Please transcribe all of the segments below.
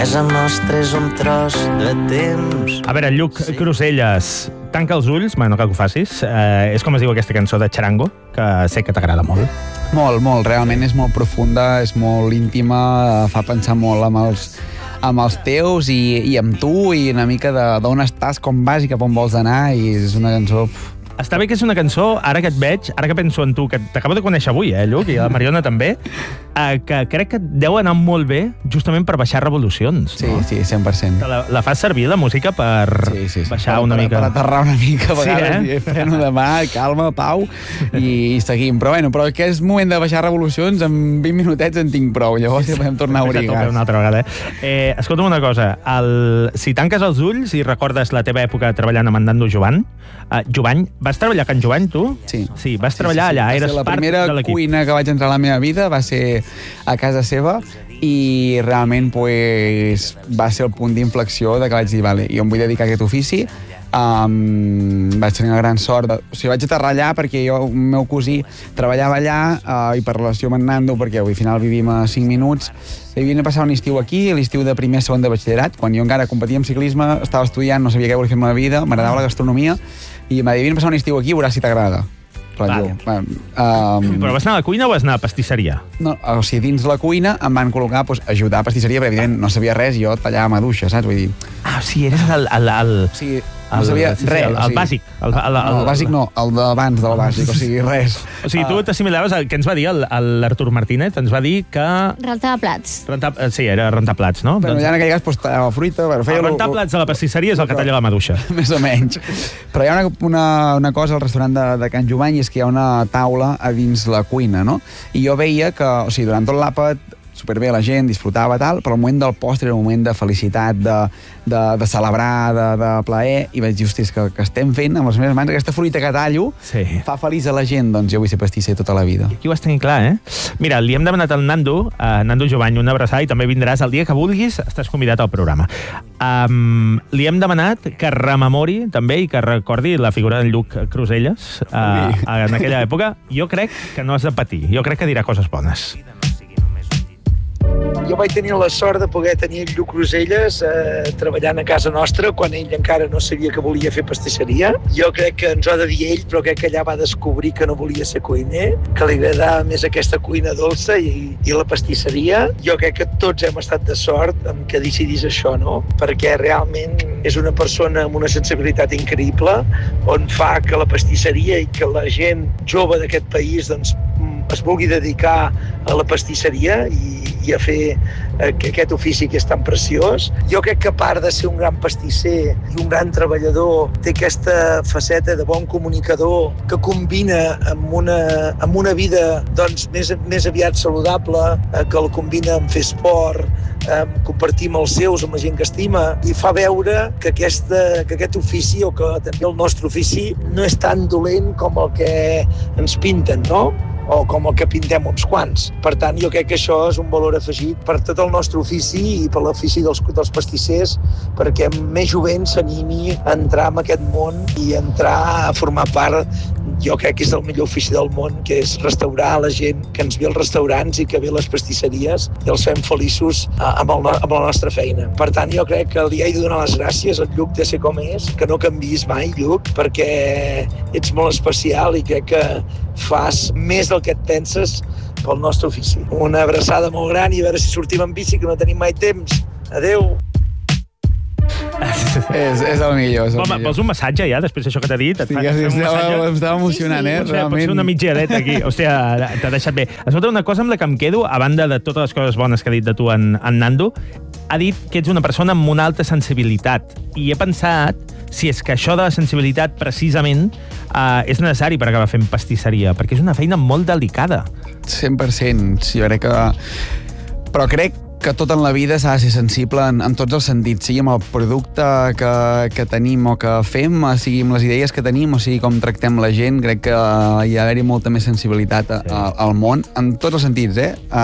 casa nostra és un tros de temps. A veure, Lluc Cruselles, tanca els ulls, no cal que ho facis. És com es diu aquesta cançó de Charango, que sé que t'agrada molt. Molt, molt. Realment és molt profunda, és molt íntima, fa pensar molt amb els teus i amb tu i una mica d'on estàs, com vas i cap on vols anar, i és una cançó... Està bé que és una cançó, ara que et veig, ara que penso en tu, que t'acabo de conèixer avui, Lluc, i la Mariona també, que crec que et deu anar molt bé justament per baixar revolucions. Sí, no? Sí, 100%. La fas servir, la música, per baixar una mica... Per aterrar una mica, a vegades, sí, freno de mà, calma, pau, i seguim. Però que és moment de baixar revolucions, en 20 minutets en tinc prou, llavors ja podem tornar a obrir gas. Una altra vegada, escolta'm una cosa, si tanques els ulls i recordes la teva època treballant amb en Nando Jovany, vas treballar a Can Jovany, tu? Sí. Sí, vas treballar allà, eres part de l'equip. La primera cuina que vaig entrar a la meva vida va ser a casa seva i realment va ser el punt d'inflexió de que vaig dir, vale, jo em vull dedicar a aquest ofici. Vaig tenir la gran sort vaig aterrar allà perquè el meu cosí treballava allà i per relació amb en Nando, perquè al final vivim a 5 minuts, havien de passar un estiu aquí, l'estiu de primer segon de batxillerat, quan jo encara competia en ciclisme, estava estudiant, no sabia què volia fer amb la vida, m'agradava la gastronomia i em va dir, vine a passar un estiu aquí, veuràs si t'agrada. Vale. Però vas anar a la cuina o vas anar a pastisseria? No, o sigui, dins la cuina em van col·locar ajudar a pastisseria, perquè evidentment no sabia res, jo tallava maduixa, saps? Vull dir... sí, eres el... Sí, no sabia res. El bàsic. El bàsic no, el d'abans del bàsic, o sigui, res. O sigui, tu t'assimilaves, què ens va dir l'Artur Martínez? Ens va dir que... Rentava plats. Sí, era rentar plats, no? Però ja en aquell cas tallava fruita... Rentar plats a la pastisseria és el que talla la maduixa. Més o menys. Però hi ha una cosa al restaurant de Can Jovany, és que hi ha una taula a dins la cuina, no? I jo veia que, o sigui, durant tot l'àpat, superbé, la gent disfrutava tal, però el moment del postre era un moment de felicitat, de celebrar, de plaer, i vaig dir, hòsties, que estem fent amb les meves mans aquesta fruita que tallo, fa feliç a la gent, doncs jo vull ser pastisser tota la vida. I aquí ho has tenir clar, Mira, li hem demanat al Nando Jovany, una abraçada, i també vindràs el dia que vulguis, estàs convidat al programa. Li hem demanat que rememori també i que recordi la figura d'en Lluc Cruselles en aquella època. Jo crec que no has de patir, jo crec que dirà coses bones. Jo vaig tenir la sort de poder tenir el Lluc Cruselles treballant a casa nostra quan ell encara no sabia que volia fer pastisseria. Jo crec que ens ho ha de dir ell, però crec que allà va descobrir que no volia ser cuiner, que li agradava més aquesta cuina dolça i la pastisseria. Jo crec que tots hem estat de sort en que decidís això, no? Perquè realment és una persona amb una sensibilitat increïble, on fa que la pastisseria i que la gent jove d'aquest país doncs, es vulgui dedicar a la pastisseria i a fer aquest ofici que és tan preciós. Jo crec que a part de ser un gran pastisser i un gran treballador, té aquesta faceta de bon comunicador que combina amb una vida doncs, més aviat saludable, que el combina amb fer esport, compartir amb els seus, amb la gent que estima, i fa veure que aquest ofici, o que també el nostre ofici, no és tan dolent com el que ens pinten, no? O com el que pintem uns quants. Per tant, jo crec que això és un valor afegit per tot el nostre ofici i per l'ofici dels pastissers, perquè més jovent s'animi a entrar en aquest món i entrar a formar part, jo crec que és el millor ofici del món, que és restaurar la gent que ens ve als restaurants i que ve a les pastisseries i els fem feliços amb la nostra feina. Per tant, jo crec que li he de donar les gràcies al Lluc de ser com és, que no canviïs mai, Lluc, perquè ets molt especial i crec que fas més del que et penses pel nostre ofici. Una abraçada molt gran i a veure si sortim en bici, que no tenim mai temps. Adéu! És el millor. Home, vols un massatge ja, després d'això que t'ha dit? Sí, estava emocionant, realment. Pot ser una mitjadeta aquí. Hòstia, t'ha deixat bé. Escolta, una cosa amb la que em quedo, a banda de totes les coses bones que ha dit de tu en Nando, ha dit que ets una persona amb una alta sensibilitat. I he pensat si és que això de la sensibilitat, precisament, és necessari per acabar fent pastisseria, perquè és una feina molt delicada. 100%. Sí, però crec que tot en la vida s'ha de ser sensible en tots els sentits, sigui amb el producte que tenim o que fem, sigui amb les idees que tenim, o sigui com tractem la gent. Crec que hi ha d'haver molta més sensibilitat al món, en tots els sentits,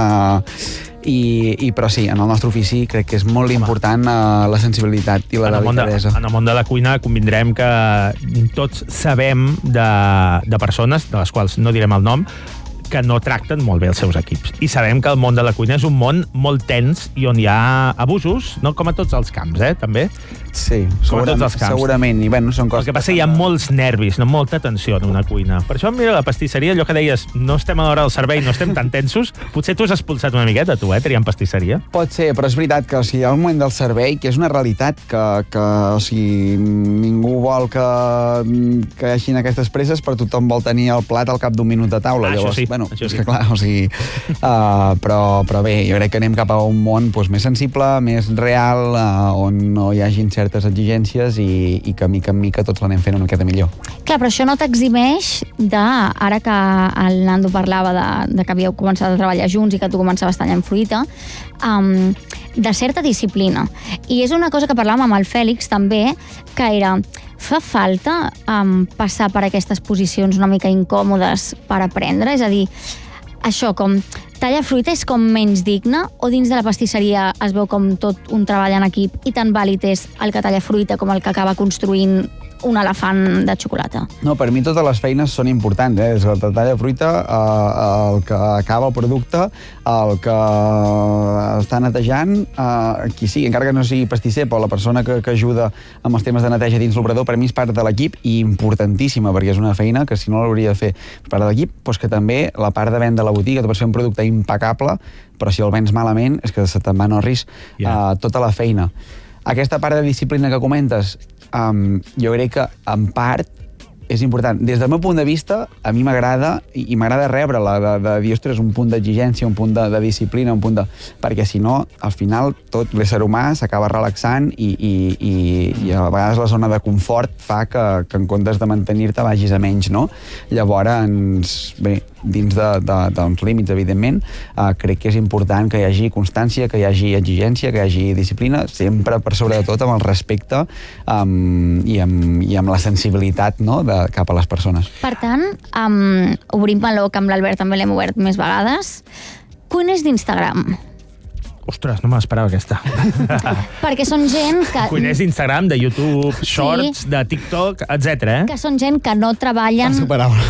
però sí, en el nostre ofici crec que és molt important la sensibilitat i la delicadesa. En el món de la cuina convindrem que tots sabem de persones, de les quals no direm el nom, que no tracten molt bé els seus equips. I sabem que el món de la cuina és un món molt tens i on hi ha abusos, no com a tots els camps, també. Sí, Com a tots els camps. segurament. I bueno, són coses... El que passa, hi ha molts nervis, no? Molta tensió en una cuina. Per això, mira, la pastisseria, allò que deies, no estem a l'hora del servei, no estem tan tensos, potser tu has expulsat una miqueta, tu, triant pastisseria. Pot ser, però és veritat que hi ha un moment del servei que és una realitat que ningú vol que hi hagin aquestes presses, però tothom vol tenir el plat al cap d'un minut de taula. Llavors, això sí. Bueno, això és sí. que clar, però bé, jo crec que anem cap a un món més sensible, més real, on no hi hagin certes exigències i que mica en mica tots l'anem fent una miqueta millor. Clar, però això no t'eximeix de, ara que el Nando parlava de que havíeu començat a treballar junts i que tu començaves tallant fruita, de certa disciplina. I és una cosa que parlàvem amb el Fèlix també, que era, fa falta passar per aquestes posicions una mica incòmodes per aprendre? És a dir, això, com tallar fruita és com menys digne, o dins de la pastisseria es veu com tot un treball en equip i tan vàlid és el que talla fruita com el que acaba construint un elefant de xocolata? No, per mi totes les feines són importants, des del que talla fruita, el que acaba el producte, el que està netejant, qui sigui, encara que no sigui pastisser, però la persona que ajuda amb els temes de neteja dins l'obrador, per mi és part de l'equip i importantíssima, perquè és una feina que si no l'hauria de fer part de l'equip, doncs que també la part de venda a la botiga, tu pots fer un producte impecable, però si el vens malament és que se te'n va a Norris tota la feina. Aquesta part de disciplina que comentes, jo crec que en part és important. Des del meu punt de vista, a mi m'agrada, i m'agrada rebre-la, de dir, ostres, un punt d'exigència, un punt de disciplina, un punt de... Perquè si no, al final, tot l'ésser humà s'acaba relaxant i a vegades la zona de confort fa que en comptes de mantenir-te vagis a menys, no? Llavors, bé, dins d'uns límits, evidentment, crec que és important que hi hagi constància, que hi hagi exigència, que hi hagi disciplina, sempre per sobre de tot amb el respecte i amb la sensibilitat, no?, cap a les persones. Per tant, obrim meló, que amb l'Albert també l'hem obert més vegades. Cuiners d'Instagram. Ostres, no me l'esperava aquesta. Perquè són gent que... Cuiners d'Instagram, de YouTube, Shorts, de TikTok, etc. Que són gent que no treballen...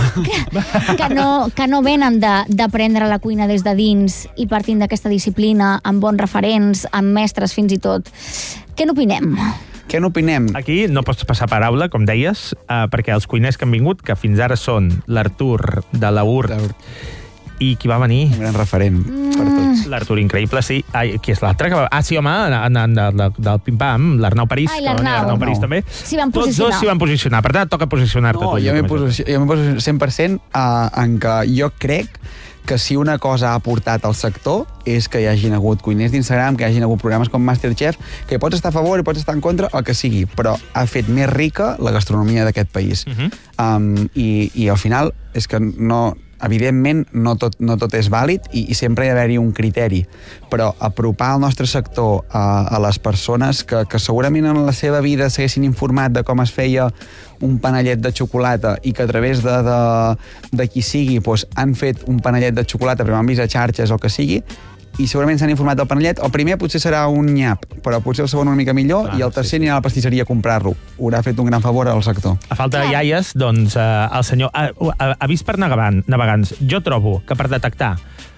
Que no venen d'aprendre la cuina des de dins i partint d'aquesta disciplina, amb bons referents, amb mestres fins i tot. Què n'opinem? Què n'opinem? Aquí no pots passar paraula, com deies, perquè els cuiners que han vingut, que fins ara són l'Artur de la URT, i qui va venir? Un gran referent per tots. L'Artur, increïble, sí. Qui és l'altre? Sí, home, del Pim-Pam, l'Arnau París. Ai, l'Arnau París també. S'hi van posicionar. Tots dos s'hi van posicionar. Per tant, et toca posicionar-te. No, jo m'he posicionat 100% en que jo crec que si una cosa ha aportat al sector és que hi hagin hagut cuiners d'Instagram, que hi hagin hagut programes com Masterchef, que pots estar a favor i pots estar en contra, el que sigui, però ha fet més rica la gastronomia d'aquest país. I al final és que no... Evidentment, no tot és vàlid i sempre hi ha d'haver-hi un criteri, però apropar el nostre sector a les persones que segurament en la seva vida s'haguessin informat de com es feia un panellet de xocolata i que a través de qui sigui han fet un panellet de xocolata perquè m'han vist a xarxes o que sigui, i segurament s'han informat del panellet. El primer potser serà un nyap, però potser el segon una mica millor, i el tercer anirà a la pastisseria a comprar-lo. Haurà fet un gran favor al sector. A falta de iaies, doncs, el senyor... Avís per navegants. Jo trobo que per detectar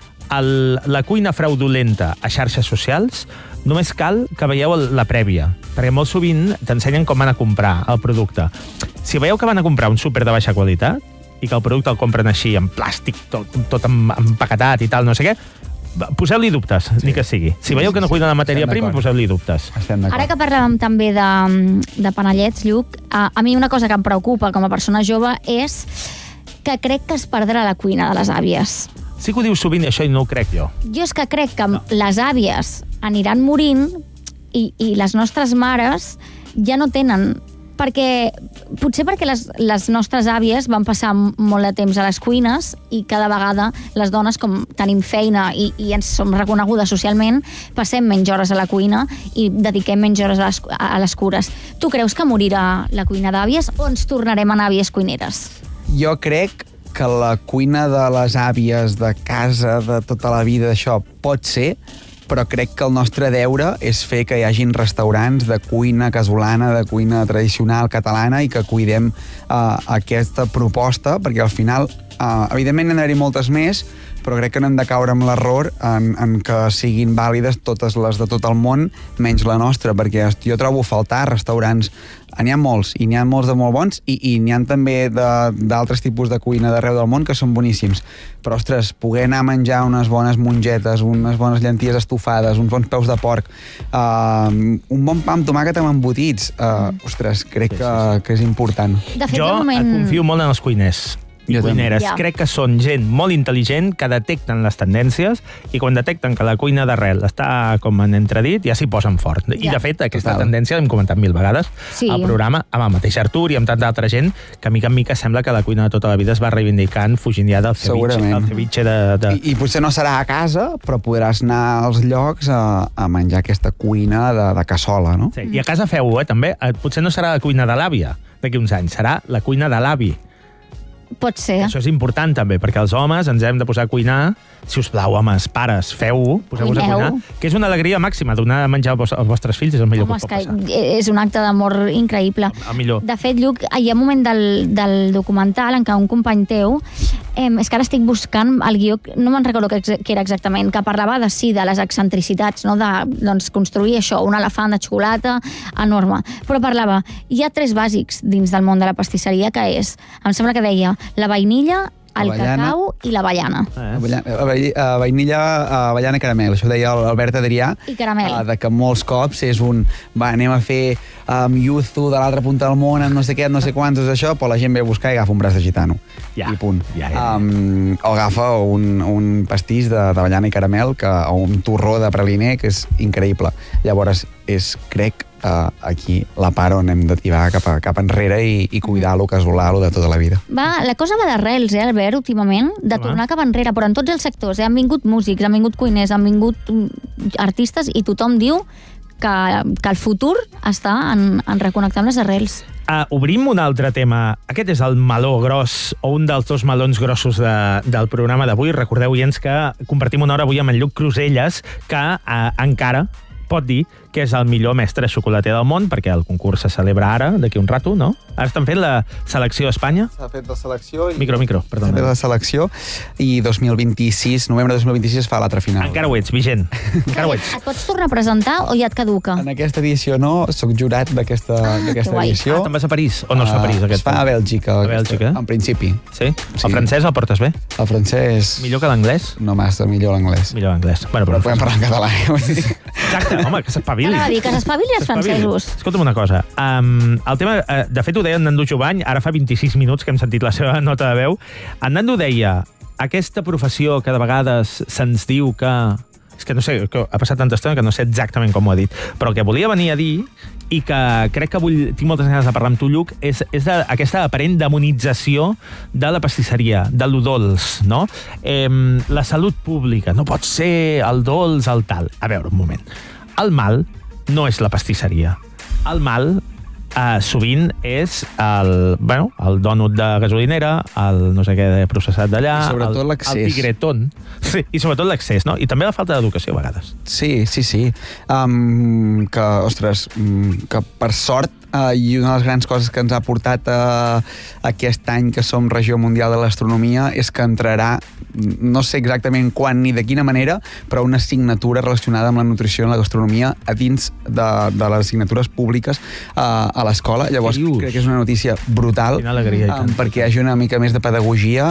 la cuina fraudulenta a xarxes socials només cal que veieu la prèvia, perquè molt sovint t'ensenyen com van a comprar el producte. Si veieu que van a comprar un súper de baixa qualitat i que el producte el compren així, en plàstic, tot empaquetat i tal, no sé què, poseu-li dubtes, ni que sigui. Si veieu que no cuiden la matèria prima, poseu-li dubtes. Ara que parlàvem també de panellets, Lluc, a mi una cosa que em preocupa com a persona jove és que crec que es perdrà la cuina de les àvies. Sí que ho dius sovint, això, i no ho crec jo. Jo és que crec que les àvies aniran morint i les nostres mares ja no tenen... Potser perquè les nostres àvies van passar molt de temps a les cuines i cada vegada les dones, com tenim feina i ens som reconegudes socialment, passem menys hores a la cuina i dediquem menys hores a les cures. Tu creus que morirà la cuina d'àvies o ens tornarem en àvies cuineres? Jo crec que la cuina de les àvies de casa de tota la vida, d'això, pot ser, però crec que el nostre deure és fer que hi hagin restaurants de cuina casolana, de cuina tradicional catalana i que cuidem aquesta proposta, perquè al final, evidentment, n'hi ha moltes més, però crec que no hem de caure amb l'error en que siguin vàlides totes les de tot el món, menys la nostra, perquè jo trobo faltar restaurants. N'hi ha molts, i n'hi ha molts de molt bons, i n'hi ha també d'altres tipus de cuina d'arreu del món que són boníssims. Però, ostres, poder anar a menjar unes bones mongetes, unes bones llenties estofades, uns bons peus de porc, un bon pa amb tomàquet amb embotits, ostres, crec que és important. De fet, Jo confio molt en els cuiners. I cuineres. Ja. Crec que són gent molt intel·ligent, que detecten les tendències, i quan detecten que la cuina d'arrel està com en entredit, ja s'hi posen fort. I, de fet, aquesta tendència l'hem comentat 1000 vegades al programa, amb el mateix Artur i amb tanta altra gent, que mica en mica sembla que la cuina de tota la vida es va reivindicant fugint ja del ceviche de... I potser no serà a casa, però podràs anar als llocs a menjar aquesta cuina de cassola, no? Sí, i a casa feu-ho, també. Potser no serà la cuina de l'àvia d'aquí uns anys, serà la cuina de l'avi. Pot ser. Això és important, també, perquè els homes ens hem de posar a cuinar. Si us plau, homes, pares, feu-ho, poseu-vos a cuinar, que és una alegria màxima. Donar a menjar als vostres fills és el millor que pot passar. És un acte d'amor increïble. El millor. De fet, Lluc, hi ha un moment del documental en què un company teu, és que ara estic buscant el guió, no me'n recordo què era exactament, que parlava de les excentricitats, no? De construir això, un elefant de xocolata enorme. Però parlava, hi ha 3 bàsics dins del món de la pastisseria, que és, em sembla que deia, la vainilla, el cacau i l'avellana. Vainilla, avellana i caramel. Això ho deia l'Albert Adrià. I caramel. De que molts cops és anem a fer yuzu de l'altra punta del món, amb no sé què, no sé quants, això, però la gent ve a buscar i agafa un braç de gitano. I punt. O agafa un pastís d'avellana i caramel, o un torró de praliner, que és increïble. Llavors, crec, aquí la part on hem de tirar cap enrere i cuidar lo casolà, lo de tota la vida. La cosa va d'arrels, Albert, últimament, de tornar cap enrere, però en tots els sectors. Han vingut músics, han vingut cuiners, han vingut artistes, i tothom diu que el futur està en reconnectar amb les arrels. Obrim un altre tema. Aquest és el meló gros, o un dels 2 melons grossos del programa d'avui. Recordeu, oients, que compartim una hora avui amb en Lluc Cruselles, que encara pot dir que és el millor mestre xocolater del món, perquè el concurs se celebra ara, d'aquí un rato, no? Ara estan fent la selecció a Espanya? S'ha fet la selecció... Micro, perdona. S'ha fet la selecció i novembre de 2026 es fa l'altra final. Encara ho ets, vigent. Encara ho ets. Et pots tornar a presentar o ja et caduca? En aquesta edició no, soc jurat d'aquesta edició. Te'n vas a París? O no es fa a París? Es fa a Bèlgica. A Bèlgica? En principi. Sí? El francès el portes bé? El francès... Millor que l'anglès? No massa, millor l'anglès. Millor l'anglès. Però podem parlar en català. Exacte, home, que s'espavili. Anava a dir que s'espavili els francesos. Escolta'm una cosa. El tema, de fet, ho deia en Nando Jovany, ara fa 26 minuts que hem sentit la seva nota de veu. En Nando deia, aquesta professió que de vegades se'ns diu que... És que no sé, que ha passat tanta estona que no sé exactament com ho ha dit, però el que volia venir a dir, i que crec que tinc moltes ganes de parlar amb tu, Lluc, és aquesta aparent demonització de la pastisseria, de lo dolç, no? La salut pública, no pot ser el dolç, el tal. A veure, un moment. El mal no és la pastisseria. El mal sovint és el dònut de gasolinera, el no sé què processat d'allà, el tigretón, sí, i sobretot l'accés, no? I també la falta d'educació a vegades. Sí. Que, ostres, que per sort i una de les grans coses que ens ha portat aquest any que som regió mundial de l'astronomia és que entrarà, no sé exactament quan ni de quina manera, però una assignatura relacionada amb la nutrició i la gastronomia a dins de les assignatures públiques a l'escola. Llavors crec que és una notícia brutal perquè hi hagi una mica més de pedagogia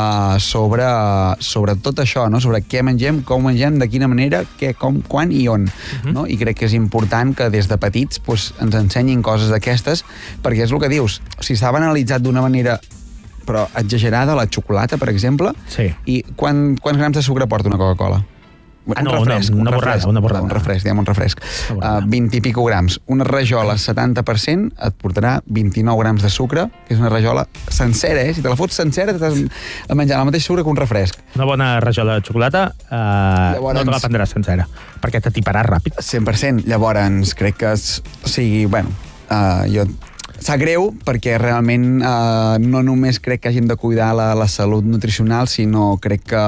sobre tot això, no? Sobre què mengem, com mengem, de quina manera, què, com, quan i on. No? I crec que és important que des de petits ens ensenyin coses d'aquestes, perquè és el que dius, si s'ha banalitzat d'una manera però exagerada, la xocolata, per exemple, i quants grams de sucre porta una Coca-Cola? Una borrada. Un refresc. 20 i pico grams. Una rajola 70% et portarà 29 grams de sucre, que és una rajola sencera, Si te la fots sencera, t'has de menjar el mateix sucre que un refresc. Una bona rajola de xocolata no te la prendràs sencera, perquè t'atiparàs ràpid. 100%. Llavors, crec que jo sap greu perquè realment no només crec que hagin de cuidar la salut nutricional, sinó crec que,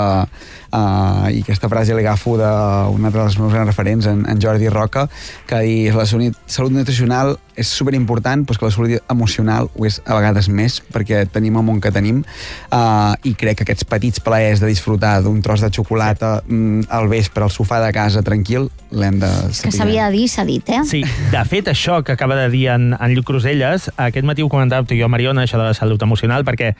i aquesta frase l'agafo d'una dels meus grans referents, en Jordi Roca, que ha dit la salut nutricional és superimportant, però que la salut emocional ho és a vegades més, perquè tenim el món que tenim, i crec que aquests petits plaers de disfrutar d'un tros de xocolata al vespre al sofà de casa tranquil, l'hem de saber. Que s'havia de dir, s'ha dit, eh? Sí, de fet, això que acaba de dir en Lluc Cruselles, aquest matí ho comentàvem tu i jo, Mariona, això de la salut emocional, perquè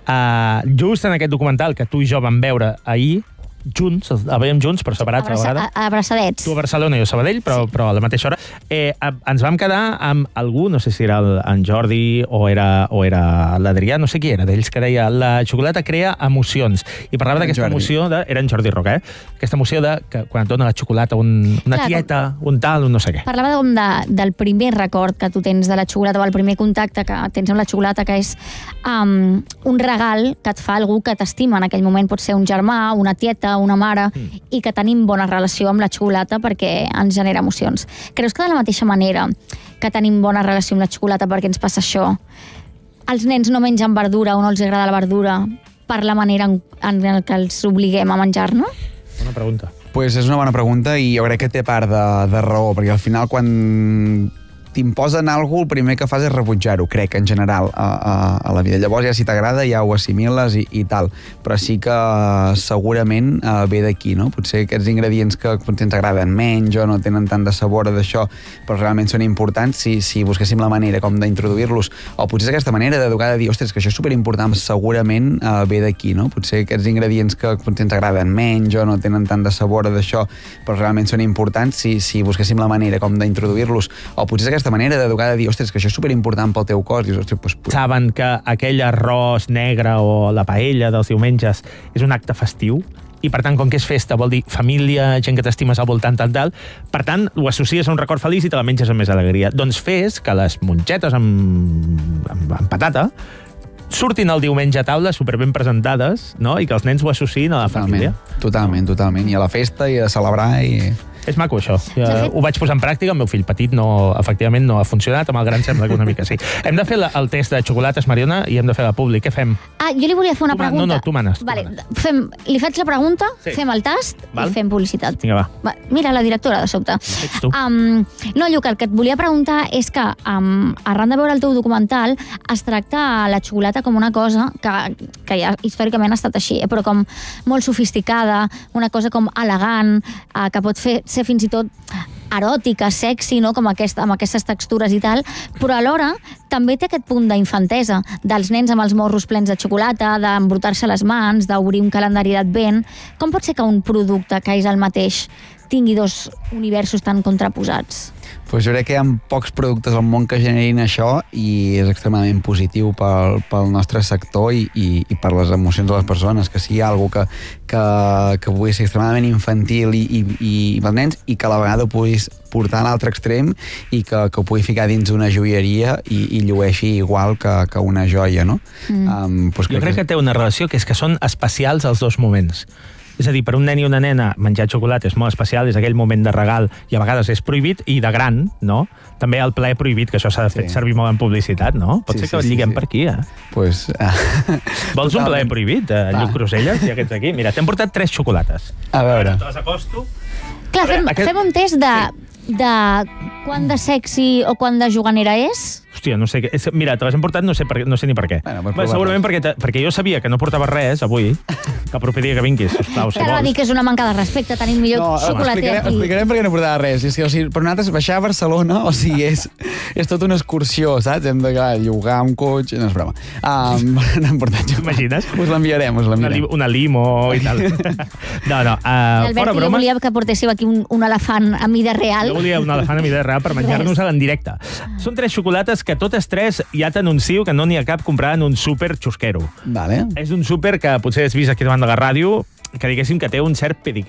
just en aquest documental que tu i jo vam veure ahir, junts, el veiem junts, però separats a la vegada. Abraçadets. Tu a Barcelona i jo a Sabadell, però a la mateixa hora. Ens vam quedar amb algú, no sé si era en Jordi o era l'Adrià, no sé qui era, d'ells, que deia la xocolata crea emocions. I parlava d'aquesta emoció era en Jordi Roca, aquesta emoció de que quan et dona la xocolata una tieta, un tal, un no sé què. Parlava del primer record que tu tens de la xocolata, o el primer contacte que tens amb la xocolata, que és un regal que et fa algú que t'estima en aquell moment. Pot ser un germà, una tieta, una mare, i que tenim bona relació amb la xocolata perquè ens genera emocions. Creus que de la mateixa manera que tenim bona relació amb la xocolata perquè ens passa això, els nens no mengen verdura o no els agrada la verdura per la manera en què els obliguem a menjar-ne? Bona pregunta. Pues és una bona pregunta i jo crec que té part de raó, perquè al final quan t'imposen alguna cosa, el primer que fas és rebutjar-ho, crec, en general, a la vida. Llavors, ja si t'agrada, ja ho assimiles i tal. Però sí que segurament ve d'aquí, no? Potser aquests ingredients que potser ens agraden menys o no tenen tant de sabor d'això, però realment són importants si busquéssim la manera com d'introduir-los. O potser és aquesta manera d'educar, de dir, ostres, que això és superimportant, segurament ve d'aquí, no? Potser aquests ingredients que potser ens agraden menys o no tenen tant de sabor d'això, però realment són importants si busquéssim la manera com d'introduir-los. O potser és aquesta manera d'educar, de dir, ostres, que això és superimportant pel teu cos. Dius, ostres, Saben que aquell arròs negre o la paella dels diumenges és un acte festiu, i per tant, com que és festa, vol dir família, gent que t'estimes al voltant, tal. Per tant, ho associes a un record feliç i te la menges amb més alegria. Doncs fes que les mongetes amb patata surtin el diumenge a taula superben presentades, no? I que els nens ho associïn a la família. Totalment. I a la festa i a celebrar i... És maco, això. Ho vaig posar en pràctica, el meu fill petit efectivament no ha funcionat, amb el gran sembla que una mica sí. Hem de fer el test de xocolates, Mariona, i hem de fer la publi. Què fem? Jo li volia fer una pregunta. No, tu manes. Vale, li faig la pregunta, fem el tast i fem publicitat. Vinga, va. Mira, la directora, de sobte. Ets tu. No, Lluc, el que et volia preguntar és que, arran de veure el teu documental, es tracta la xocolata com una cosa que ja històricament ha estat així, però com molt sofisticada, una cosa com elegant, que pot ser fins i tot eròtica, sexy, no? Com amb aquestes textures i tal, però alhora també té aquest punt d'infantesa, dels nens amb els morros plens de xocolata, d'embrutar-se les mans, d'obrir un calendari d'advent. Com pot ser que un producte que és el mateix tingui dos universos tan contraposats? Pues jo crec que hi ha pocs productes al món que generin això i és extremadament positiu pel nostre sector i per les emocions de les persones, que sigui alguna que pugui ser extremadament infantil i pels nens i que a la vegada ho puguis portar a l'altre extrem i que ho pugui ficar dins una joieria i llueixi igual que una joia, no? Jo crec que té una relació que és que són especials els dos moments. És a dir, per un nen i una nena menjar xocolata és molt especial, és aquell moment de regal i a vegades és prohibit, i de gran, no? També el plaer prohibit, que això s'ha de fer servir molt en publicitat, no? Pot ser que el lliguem per aquí, eh? Pues, vols un plaer prohibit, Lluc Cruselles, ja que ets aquí? Mira, t'hem portat 3 xocolates. A veure. Te les acosto. Clar, fem un test de quant de sexy o quant de juganera és? Hòstia, no sé què. Mira, te les hem portat, no sé ni per què. Segurament perquè jo sabia que no portava res avui, que el proper dia que vinguis, sisplau, si vols. Va dir que és una manca de respecte, tenim millor xocolater aquí. Explicarem per què no portava res. Per nosaltres, baixar a Barcelona, és tota una excursió, saps? Hem de llogar un cotxe... No, és broma. No hem portat xocolata. T'imagines? Us l'enviarem. Una limo i tal. No. Albert, jo volia que portéssiu aquí un elefant a mida real. Jo volia un elefant a mida real per menjar-nos-la en directe. Són 3 xocolates que totes 3 ja t'anuncio que no n'hi ha cap comprada en un súper xusquero. Vale. És un súper que potser has vist aquí davant de la ràdio, que diguéssim que té un cert pedigrí.